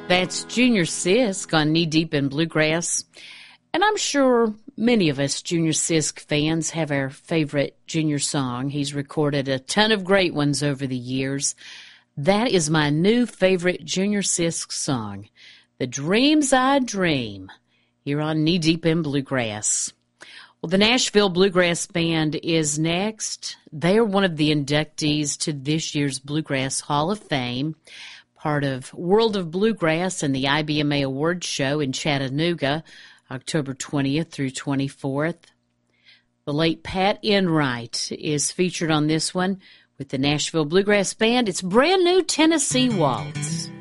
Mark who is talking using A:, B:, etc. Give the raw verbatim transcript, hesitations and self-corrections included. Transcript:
A: That's Junior Sisk on Knee Deep in Bluegrass. And I'm sure many of us Junior Sisk fans have our favorite Junior song. He's recorded a ton of great ones over the years. That is my new favorite Junior Sisk song, The Dreams I Dream, here on Knee Deep in Bluegrass. Well, the Nashville Bluegrass Band is next. They are one of the inductees to this year's Bluegrass Hall of Fame, part of World of Bluegrass and the I B M A Awards Show in Chattanooga, October twentieth through twenty-fourth. The late Pat Enright is featured on this one with the Nashville Bluegrass Band. It's Brand New Tennessee Waltz.